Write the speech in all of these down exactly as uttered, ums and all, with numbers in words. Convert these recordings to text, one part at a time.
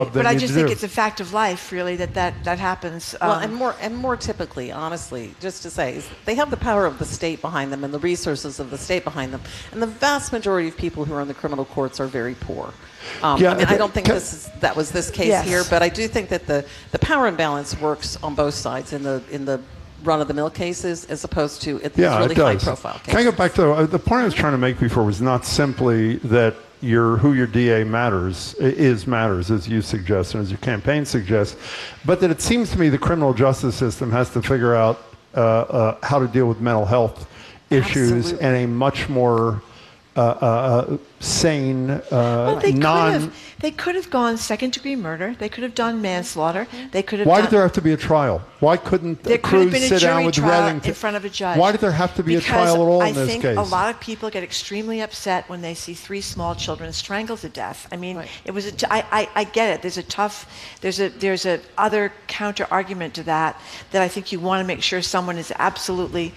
But I just think do. it's a fact of life, really, that that, that happens. Well, um, and more and more typically, honestly, just to say, is they have the power of the state behind them and the resources of the state behind them. And the vast majority of people who are in the criminal courts are very poor. Um, yeah, I mean, okay. I don't think this is, that was this case Yes. here, but I do think that the, the power imbalance works on both sides in the in the run-of-the-mill cases as opposed to at these yeah, really it does. high-profile cases. Can I go back to uh, the point I was trying to make before was not simply that your who your D A matters is matters, as you suggest and as your campaign suggests, but that it seems to me the criminal justice system has to figure out uh, uh, how to deal with mental health issues Absolutely. in a much more uh, uh, sane, uh, well, they non. could have, they could have gone second-degree murder. They could have done manslaughter. They could have. Why done, did there have to be a trial? Why couldn't There could have Cruz been a sit down jury with trial Reddington in front of a judge. Why did there have to be because a trial at all I in this think case? a lot of people get extremely upset when they see three small children strangled to death. I mean, Right. it was. A t- I, I, I get it. There's a tough. There's a there's a other counter argument to that that I think you want to make sure someone is absolutely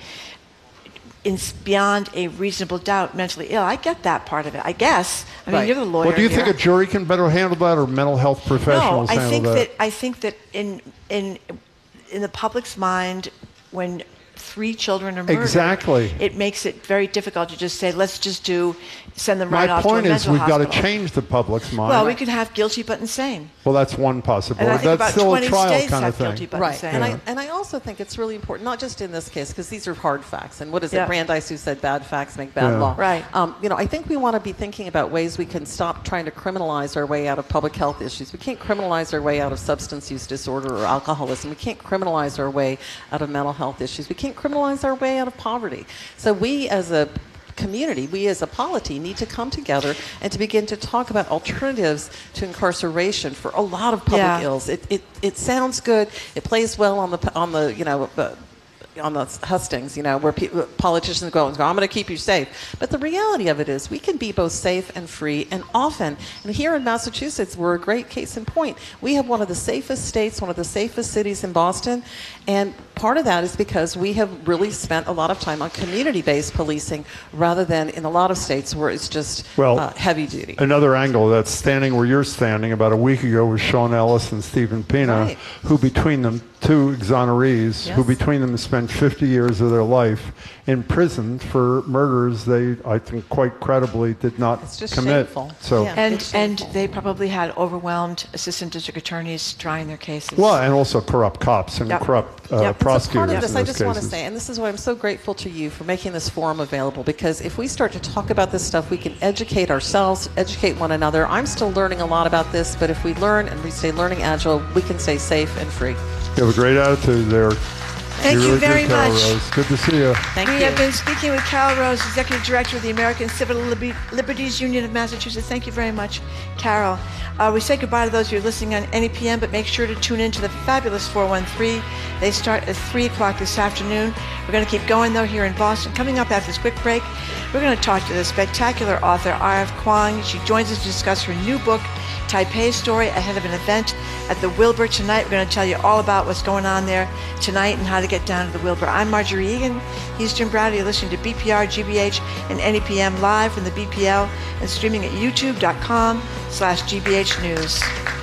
in beyond a reasonable doubt mentally ill. I get that part of it. I guess. I mean, Right. you're the lawyer. Well, do you here. think a jury can better handle that, or mental health professionals No, I handle think that? that I think that in in in the public's mind, when three children are murdered, Exactly. it makes it very difficult to just say, let's just do send them right My off to a point is, mental we've got hospital. to change the public's mind. Well, we could have guilty but insane. Well, that's one And possibility. I think That's about still a twenty trial states kind of have guilty thing. but Right, insane. and I and I also think it's really important, not just in this case, because these are hard facts. And what is Yeah. it, Brandeis, who said bad facts make bad Yeah. law? Right. Um, you know, I think we want to be thinking about ways we can stop trying to criminalize our way out of public health issues. We can't criminalize our way out of substance use disorder or alcoholism. We can't criminalize our way out of mental health issues. We can't criminalize our way out of poverty. So we, as a community, we as a polity need to come together and to begin to talk about alternatives to incarceration for a lot of public Yeah. ills. It, it it sounds good. It plays well on the on the you know. Uh, on the hustings, you know, where pe- politicians go and go, I'm going to keep you safe. But the reality of it is we can be both safe and free, and often, and here in Massachusetts, we're a great case in point. We have one of the safest states, one of the safest cities in Boston, and part of that is because we have really spent a lot of time on community-based policing rather than in a lot of states where it's just Well, uh, heavy duty. Another angle that's standing where you're standing about a week ago was Sean Ellis and Stephen Pina, Right. who between them, two exonerees, who Yes. between them spent fifty years of their life in prison for murders they, I think, quite credibly did not It's just commit. shameful. So, Yeah. And It's and shameful. they probably had overwhelmed assistant district attorneys trying their cases. well, and also corrupt cops and Yep. corrupt uh, Yep. So part prosecutors of this, in I those just cases. want to say, and this is why I'm so grateful to you for making this forum available, because if we start to talk about this stuff, we can educate ourselves, educate one another. I'm still learning a lot about this, but if we learn and we stay learning agile, we can stay safe and free. You have a great attitude there. Thank you really very did, Carol much. Rose. Good to see you. Thank we you. have been speaking with Carol Rose, Executive Director of the American Civil Liber- Liberties Union of Massachusetts. Thank you very much, Carol. Uh, we say goodbye to those who are listening on N E P M, but make sure to tune in to the fabulous four one three. They start at three o'clock this afternoon. We're going to keep going, though, here in Boston. Coming up after this quick break, we're going to talk to the spectacular author, R F Kuang. She joins us to discuss her new book, Taipei Story, ahead of an event at the Wilbur tonight. We're going to tell you all about what's going on there tonight and how to get down to the Wilbur. I'm Marjorie Egan. He's Jim Browder. You're listening to B P R, G B H, and N E P M live from the B P L and streaming at youtube.com slash GBH News.